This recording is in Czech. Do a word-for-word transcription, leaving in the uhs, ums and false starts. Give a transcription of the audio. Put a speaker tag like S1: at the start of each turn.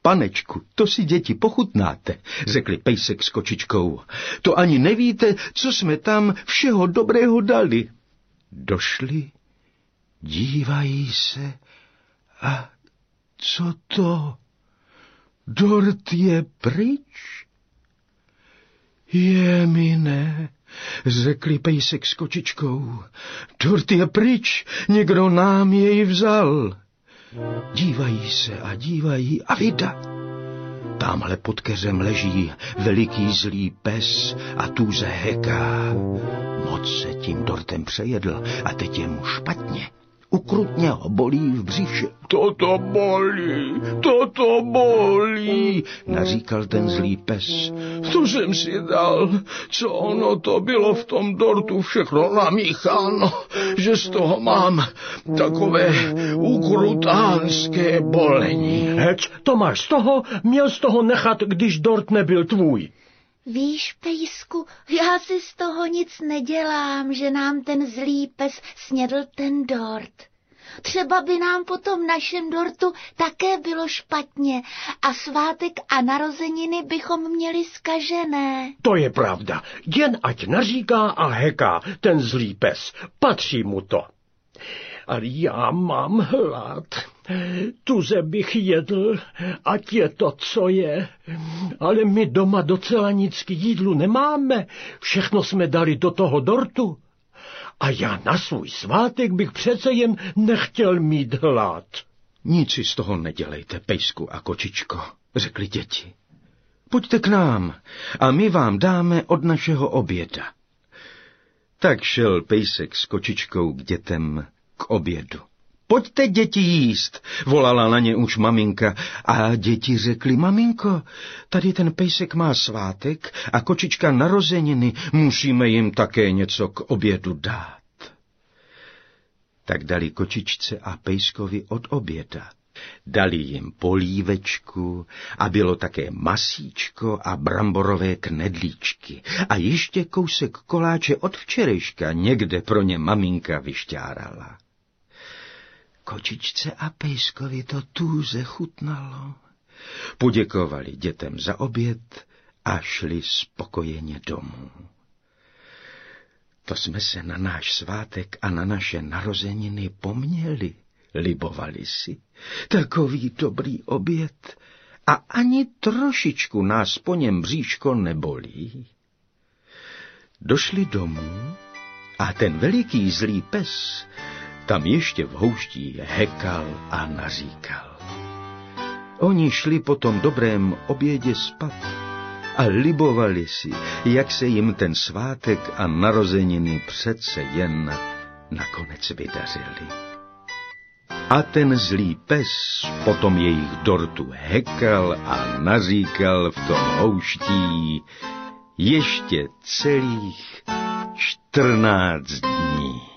S1: Panečku, to si děti pochutnáte, řekli pejsek s kočičkou. To ani nevíte, co jsme tam všeho dobrého dali. Došli, dívají se a co to? Dort je pryč? Jemine, řekli pejsek s kočičkou. Dort je pryč, někdo nám jej vzal. Dívají se a dívají a vida. Támhle pod keřem leží veliký zlý pes a tůze heká. Moc se tím dortem přejedl a teď je mu špatně. Ukrutně ho bolí v břiše. Toto bolí, toto bolí, naříkal ten zlý pes. To jsem si dal, co ono to bylo v tom dortu všechno namícháno, že z toho mám takové ukrutánské bolení.
S2: Hec, to máš z toho, měl z toho nechat, když dort nebyl tvůj.
S3: Víš, pejsku, já si z toho nic nedělám, že nám ten zlý pes snědl ten dort. Třeba by nám po tom našem dortu také bylo špatně a svátek a narozeniny bychom měli zkažené.
S2: To je pravda, jen ať naříká a heká ten zlý pes, patří mu to. Ale já mám hlad. Tuze bych jedl, ať je to, co je. Ale my doma docela nic k jídlu nemáme. Všechno jsme dali do toho dortu. A já na svůj svátek bych přece jen nechtěl mít hlad.
S1: Nic si z toho nedělejte, pejsku a kočičko, řekli děti. Pojďte k nám a my vám dáme od našeho oběda. Tak šel pejsek s kočičkou k dětem k obědu. Pojďte, děti, jíst, volala na ně už maminka a děti řekly, maminko, tady ten pejsek má svátek a kočička narozeniny, musíme jim také něco k obědu dát. Tak dali kočičce a pejskovi od oběda. Dali jim polívečku a bylo také masíčko a bramborové knedlíčky a ještě kousek koláče od včerejška někde pro ně maminka vyšťárala. Kočičce a pejskovi to tůze chutnalo. Poděkovali dětem za oběd a šli spokojeně domů. To jsme se na náš svátek a na naše narozeniny poměli, libovali si. Takový dobrý oběd a ani trošičku nás po něm bříško nebolí. Došli domů a ten veliký zlý pes tam ještě v houští hekal a naříkal. Oni šli po tom dobrém obědě spat a libovali si, jak se jim ten svátek a narozeniny přece jen nakonec vydařili. A ten zlý pes potom jejich dortu hekal a naříkal v tom houští ještě celých čtrnáct dní.